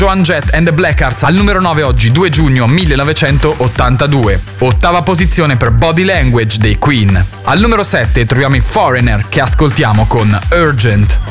Joan Jett and the Blackhearts al numero 9 oggi, 2 giugno 1982. Ottava posizione per Body Language dei Queen. Al numero 7 troviamo i Foreigner che ascoltiamo con Urgent.